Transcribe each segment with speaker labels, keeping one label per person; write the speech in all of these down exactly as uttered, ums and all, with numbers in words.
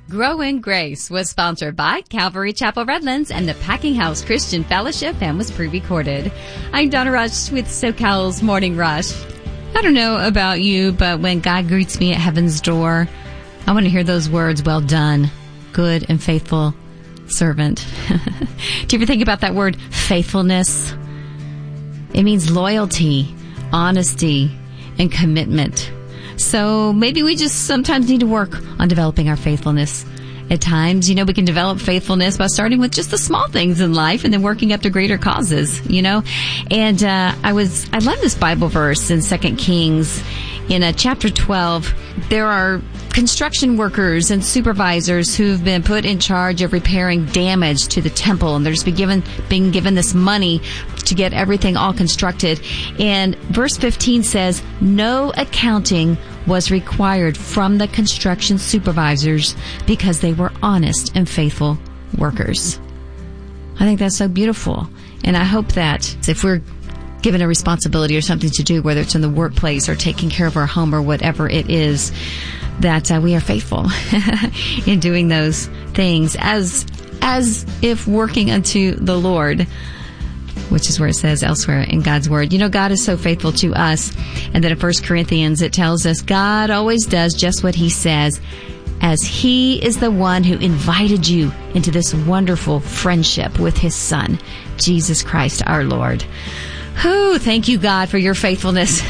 Speaker 1: Grow in Grace was sponsored by Calvary Chapel Redlands and the Packing House Christian Fellowship and was pre-recorded. I'm Donna Rush with SoCal's Morning Rush. I don't know about you, but when God greets me at heaven's door, I want to hear those words, well done, good and faithful servant. Do you ever think about that word, faithfulness? It means loyalty, honesty, and commitment. So maybe we just sometimes need to work on developing our faithfulness. At times, you know, we can develop faithfulness by starting with just the small things in life and then working up to greater causes, you know. And uh, I was, I love this Bible verse in Second Kings in uh, chapter twelve. There are construction workers and supervisors who've been put in charge of repairing damage to the temple, and they're just been given, being given this money to get everything all constructed. And verse fifteen says, no accounting was required from the construction supervisors because they were honest and faithful workers. I think that's so beautiful. And I hope that if we're given a responsibility or something to do, whether it's in the workplace or taking care of our home or whatever it is, that uh, we are faithful in doing those things as as if working unto the Lord, which is where it says elsewhere in God's Word. You know, God is so faithful to us. And then in First Corinthians, it tells us God always does just what He says, as He is the one who invited you into this wonderful friendship with His Son, Jesus Christ our Lord. Whew, thank you, God, for your faithfulness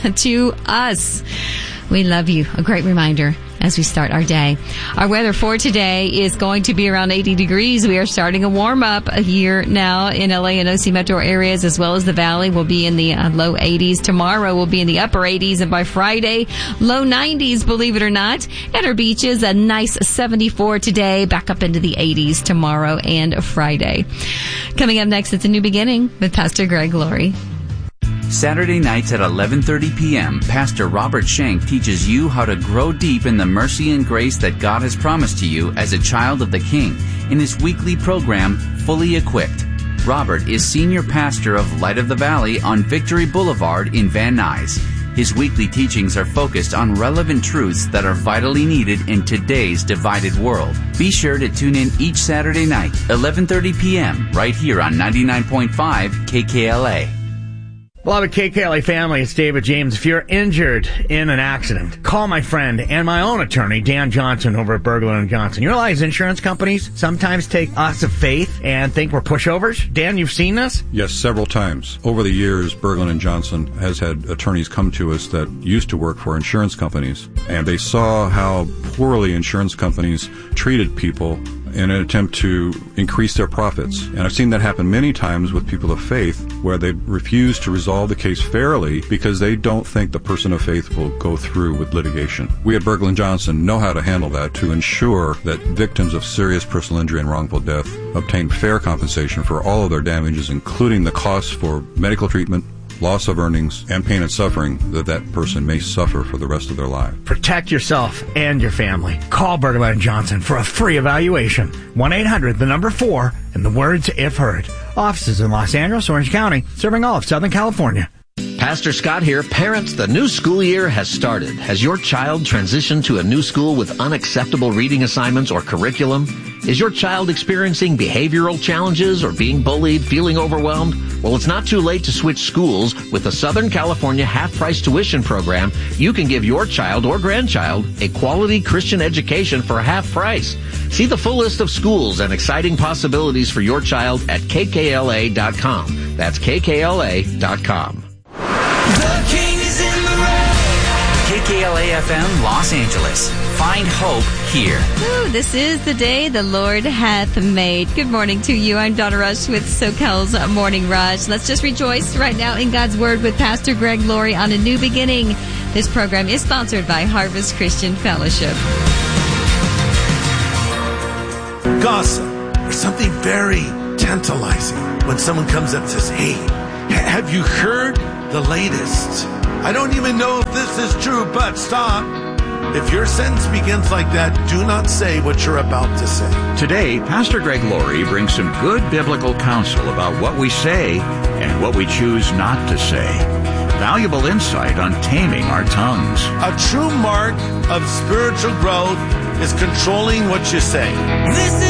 Speaker 1: to us. We love you. A great reminder as we start our day. Our weather for today is going to be around eighty degrees. We are starting a warm up here now in L A and O C metro areas, as well as the valley. Will be in the uh, low eighties. Tomorrow we'll be in the upper eighties, and by Friday, low nineties, believe it or not. At our beaches, a nice seventy-four today, back up into the eighties tomorrow and Friday. Coming up next, it's A New Beginning with Pastor Greg Laurie.
Speaker 2: Saturday nights at eleven thirty p.m., Pastor Robert Shank teaches you how to grow deep in the mercy and grace that God has promised to you as a child of the King in his weekly program, Fully Equipped. Robert is senior pastor of Light of the Valley on Victory Boulevard in Van Nuys. His weekly teachings are focused on relevant truths that are vitally needed in today's divided world. Be sure to tune in each Saturday night, eleven thirty p.m., right here on ninety-nine point five K K L A.
Speaker 3: Beloved K K L A family, it's David James. If you're injured in an accident, call my friend and my own attorney, Dan Johnson, over at Berglund and Johnson. You realize insurance companies sometimes take us of faith and think we're pushovers? Dan, you've seen this?
Speaker 4: Yes, several times. Over the years, Berglund and Johnson has had attorneys come to us that used to work for insurance companies, and they saw how poorly insurance companies treated people in an attempt to increase their profits. And I've seen that happen many times with people of faith, where they refuse to resolve the case fairly because they don't think the person of faith will go through with litigation. We at Berglund Johnson know how to handle that to ensure that victims of serious personal injury and wrongful death obtain fair compensation for all of their damages, including the costs for medical treatment, loss of earnings, and pain and suffering that that person may suffer for the rest of their life.
Speaker 3: Protect yourself and your family. Call Berglund and Johnson for a free evaluation. one eight hundred, the number four, and the words if heard. Offices in Los Angeles, Orange County, serving all of Southern California.
Speaker 5: Pastor Scott here. Parents, the new school year has started. Has your child transitioned to a new school with unacceptable reading assignments or curriculum? Is your child experiencing behavioral challenges or being bullied, feeling overwhelmed? Well, it's not too late to switch schools. With the Southern California half-price tuition program, you can give your child or grandchild a quality Christian education for half price. See the full list of schools and exciting possibilities for your child at K K L A dot com. That's K K L A dot com.
Speaker 2: The King is in the room. K K L A F M, Los Angeles. Find hope here.
Speaker 1: Ooh, this is the day the Lord hath made. Good morning to you. I'm Donna Rush with SoCal's Morning Rush. Let's just rejoice right now in God's Word with Pastor Greg Laurie on A New Beginning. This program is sponsored by Harvest Christian Fellowship.
Speaker 6: Gossip is something very tantalizing when someone comes up and says, hey, have you heard the latest? I don't even know if this is true, but stop. If your sentence begins like that, do not say what you're about to say.
Speaker 7: Today, Pastor Greg Laurie brings some good biblical counsel about what we say and what we choose not to say. valuable insight on taming our tongues.
Speaker 6: A true mark of spiritual growth is controlling what you say.
Speaker 8: This is